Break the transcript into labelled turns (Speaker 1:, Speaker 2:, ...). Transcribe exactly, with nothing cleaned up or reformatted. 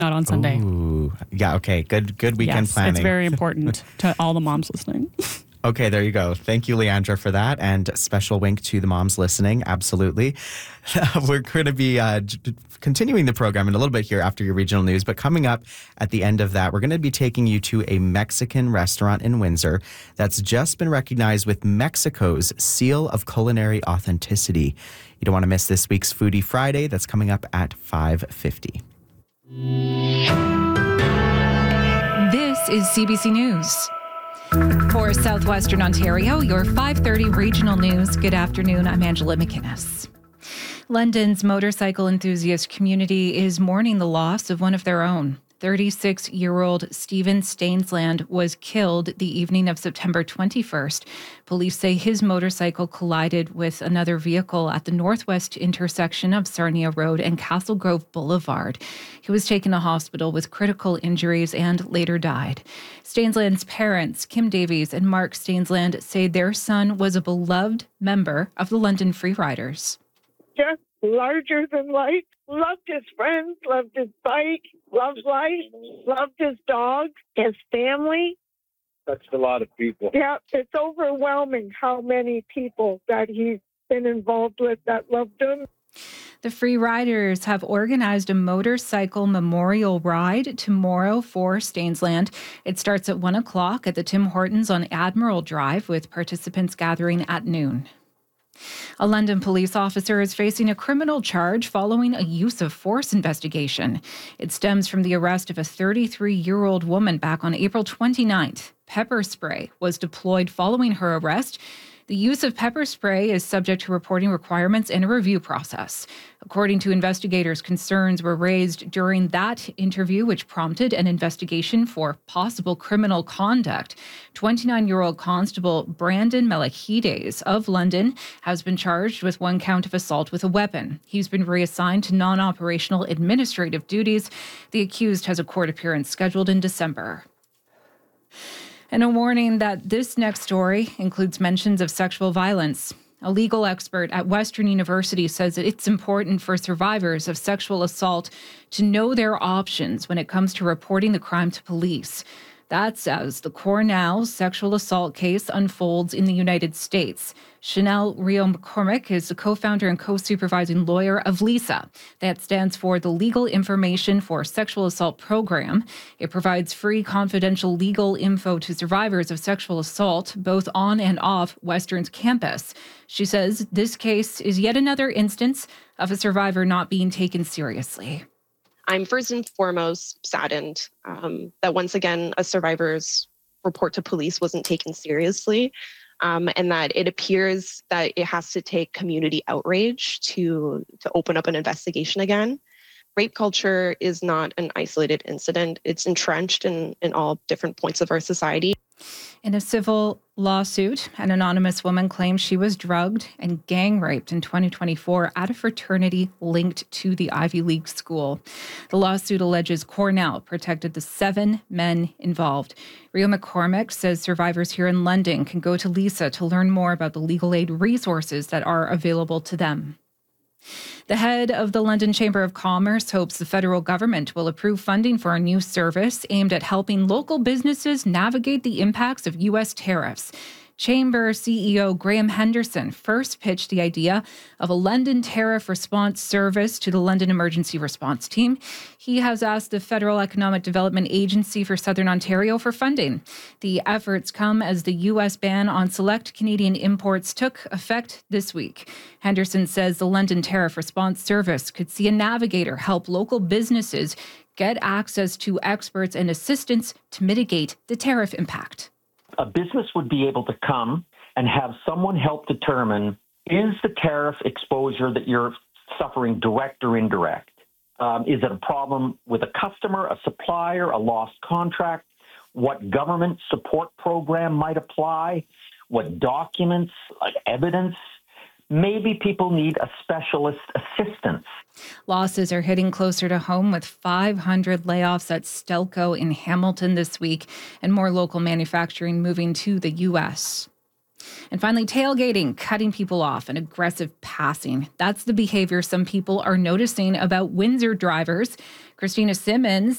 Speaker 1: not on Sunday.
Speaker 2: Ooh, yeah, okay. Good good weekend
Speaker 1: yes,
Speaker 2: planning.
Speaker 1: It's very important to all the moms listening.
Speaker 2: Okay, there you go. Thank you, Leandra, for that. And a special wink to the moms listening. Absolutely. We're going to be uh, j- continuing the program in a little bit here after your regional news. But coming up at the end of that, we're going to be taking you to a Mexican restaurant in Windsor that's just been recognized with Mexico's Seal of Culinary Authenticity. You don't want to miss this week's Foodie Friday. That's coming up at five fifty.
Speaker 3: This is C B C News. For Southwestern Ontario, your five thirty regional news. Good afternoon. I'm Angela McInnes. London's motorcycle enthusiast community is mourning the loss of one of their own. thirty-six-year-old Stephen Stainsland was killed the evening of September twenty-first. Police say his motorcycle collided with another vehicle at the northwest intersection of Sarnia Road and Castle Grove Boulevard. He was taken to hospital with critical injuries and later died. Stainsland's parents, Kim Davies and Mark Stainsland, say their son was a beloved member of the London Free Riders.
Speaker 4: Just larger than life. Loved his friends, loved his bike, loved life, loved his dog, his family.
Speaker 5: Touched a lot of people.
Speaker 4: Yeah, it's overwhelming how many people that he's been involved with that loved him.
Speaker 3: The Free Riders have organized a motorcycle memorial ride tomorrow for Stainsland. It starts at one o'clock at the Tim Hortons on Admiral Drive, with participants gathering at noon. A London police officer is facing a criminal charge following a use of force investigation. It stems from the arrest of a thirty-three-year-old woman back on April twenty-ninth. Pepper spray was deployed following her arrest. The use of pepper spray is subject to reporting requirements and a review process. According to investigators, concerns were raised during that interview, which prompted an investigation for possible criminal conduct. twenty-nine-year-old Constable Brandon Melahides of London has been charged with one count of assault with a weapon. He's been reassigned to non-operational administrative duties. The accused has a court appearance scheduled in December. And a warning that this next story includes mentions of sexual violence. A legal expert at Western University says that it's important for survivors of sexual assault to know their options when it comes to reporting the crime to police. That's as the Cornell sexual assault case unfolds in the United States. Chanel Rio McCormick is the co-founder and co-supervising lawyer of LISA. That stands for the Legal Information for Sexual Assault Program. It provides free, confidential legal info to survivors of sexual assault, both on and off Western's campus. She says this case is yet another instance of a survivor not being taken seriously.
Speaker 6: I'm first and foremost saddened um, that once again, a survivor's report to police wasn't taken seriously, um, and that it appears that it has to take community outrage to, to open up an investigation again. Rape culture is not an isolated incident. It's entrenched in, in all different points of our society.
Speaker 3: In a civil lawsuit, an anonymous woman claims she was drugged and gang raped in twenty twenty-four at a fraternity linked to the Ivy League school. The lawsuit alleges Cornell protected the seven men involved. Rio McCormick says survivors here in London can go to LISA to learn more about the legal aid resources that are available to them. The head of the London Chamber of Commerce hopes the federal government will approve funding for a new service aimed at helping local businesses navigate the impacts of U S tariffs. Chamber C E O Graham Henderson first pitched the idea of a London tariff response service to the London Emergency Response Team. He has asked the Federal Economic Development Agency for Southern Ontario for funding. The efforts come as the U S ban on select Canadian imports took effect this week. Henderson says the London Tariff Response Service could see a navigator help local businesses get access to experts and assistance to mitigate the tariff impact.
Speaker 7: A business would be able to come and have someone help determine, is the tariff exposure that you're suffering direct or indirect? Um, is it a problem with a customer, a supplier, a lost contract? What government support program might apply? What documents, like evidence? Maybe people need a specialist assistance.
Speaker 3: Losses are hitting closer to home with five hundred layoffs at Stelco in Hamilton this week and more local manufacturing moving to the U S. And finally, tailgating, cutting people off, and aggressive passing. That's the behavior some people are noticing about Windsor drivers. Christina Simmons